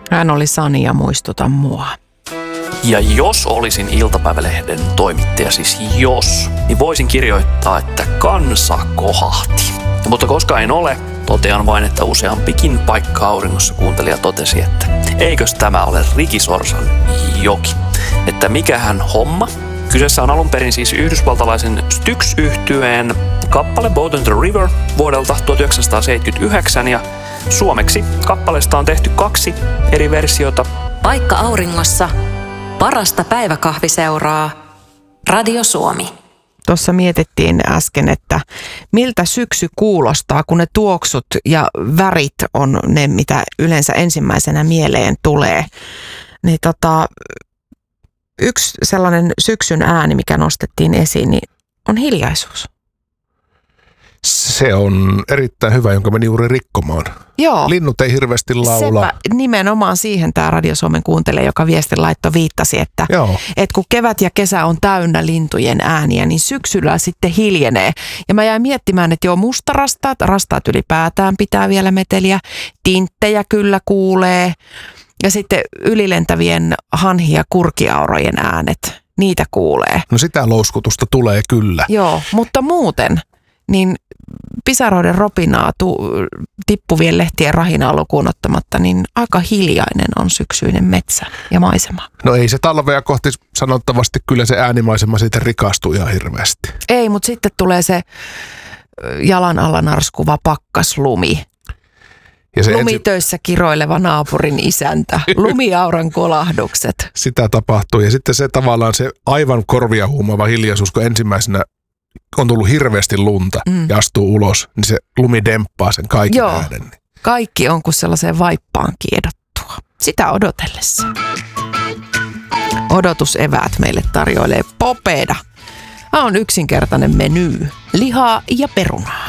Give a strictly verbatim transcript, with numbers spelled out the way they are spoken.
Hän oli Sani ja Muistuta mua. Ja jos olisin iltapäivälehden toimittaja, siis jos, niin voisin kirjoittaa, että kansa kohahti. Mutta koska en ole, totean vain, että useampikin paikka auringossa kuuntelija totesi, että eikös tämä ole Ricky Sorsan joki. Että mikähän homma. Kyseessä on alun perin siis yhdysvaltalaisen Styx-yhtyeen kappale Boat on the River vuodelta tuhatyhdeksänsataaseitsemänkymmentäyhdeksän ja suomeksi kappaleesta on tehty kaksi eri versiota. Paikka auringossa, parasta päiväkahviseuraa, Radio Suomi. Tuossa mietittiin äsken, että miltä syksy kuulostaa, kun ne tuoksut ja värit on ne, mitä yleensä ensimmäisenä mieleen tulee. Niin tota, yksi sellainen syksyn ääni, mikä nostettiin esiin, niin on hiljaisuus. Se on erittäin hyvä, jonka meni juuri rikkomaan. Joo. Linnut ei hirveästi laula. Sepä nimenomaan siihen tämä Radio Suomen kuuntelija, joka viestin laitto viittasi, että, että kun kevät ja kesä on täynnä lintujen ääniä, niin syksyllä sitten hiljenee. Ja mä jäin miettimään, että joo, mustarastaat, rastaat ylipäätään pitää vielä meteliä, tinttejä kyllä kuulee ja sitten ylilentävien hanhi- ja kurkiaurojen äänet, niitä kuulee. No sitä louskutusta tulee kyllä. Joo, mutta muuten niin pisaroiden ropinaa, tu, tippuvien lehtien rahinaa lukuun ottamatta, niin aika hiljainen on syksyinen metsä ja maisema. No ei se talvea kohti sanottavasti, kyllä se äänimaisema siitä rikastuu ihan hirveästi. Ei, mutta sitten tulee se jalan alla narskuva pakkaslumi. Ja se lumitöissä ensi... kiroileva naapurin isäntä, lumiauran kolahdukset. Sitä tapahtuu ja sitten se tavallaan se aivan korvia huumaava hiljaisuus, kun ensimmäisenä on tullut hirveästi lunta mm. ja astuu ulos, niin se lumi demppaa sen kaiken Joo, äänen. kaikki on kuin sellaiseen vaippaan kiedottua. Sitä odotellessa. Odotuseväät meille tarjoilee Popeda. Tämä on yksinkertainen meny. Lihaa ja perunaa.